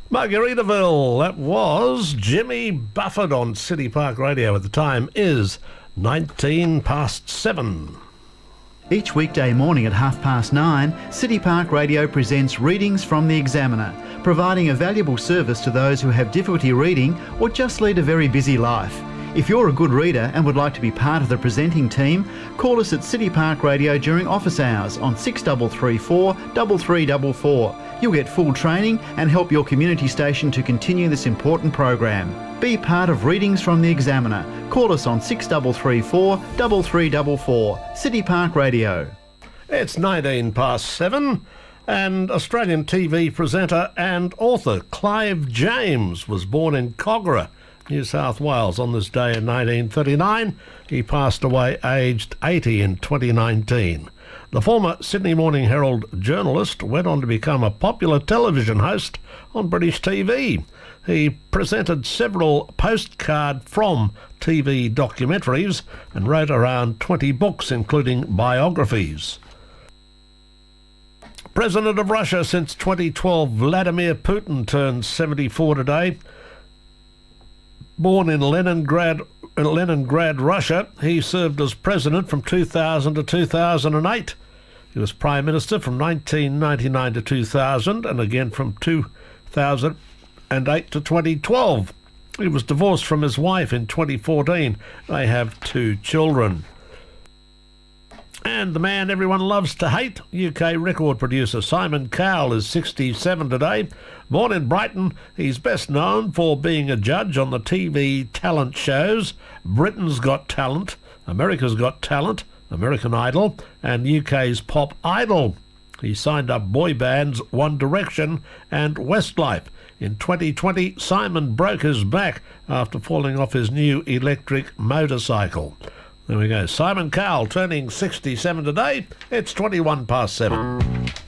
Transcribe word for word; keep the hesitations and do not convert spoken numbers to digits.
Margaritaville, that was Jimmy Buffett on City Park Radio. At the time is nineteen past seven. Each weekday morning at half past nine, City Park Radio presents Readings from the Examiner, providing a valuable service to those who have difficulty reading or just lead a very busy life. If you're a good reader and would like to be part of the presenting team, call us at City Park Radio during office hours on six three three four, three three four four. You'll get full training and help your community station to continue this important program. Be part of Readings from the Examiner. Call us on six three three four, three three four four. City Park Radio. It's nineteen past seven, and Australian T V presenter and author Clive James was born in Kogarah, New South Wales, on this day in nineteen thirty-nine. He passed away aged eighty in twenty nineteen. The former Sydney Morning Herald journalist went on to become a popular television host on British T V. He presented several postcard from T V documentaries and wrote around twenty books, including biographies. President of Russia since twenty twelve, Vladimir Putin, turned seventy-four today. Born in Leningrad, in Leningrad, Russia, he served as president from two thousand to two thousand eight. He was prime minister from nineteen ninety-nine to two thousand, and again from two thousand eight to twenty twelve. He was divorced from his wife in twenty fourteen. They have two children. And the man everyone loves to hate, U K record producer Simon Cowell, is sixty-seven today. Born in Brighton, he's best known for being a judge on the T V talent shows Britain's Got Talent, America's Got Talent, American Idol, and U K's Pop Idol. He signed up boy bands One Direction and Westlife. In twenty twenty, Simon broke his back after falling off his new electric motorcycle. There we go. Simon Cowell turning sixty-seven today. It's twenty-one past seven.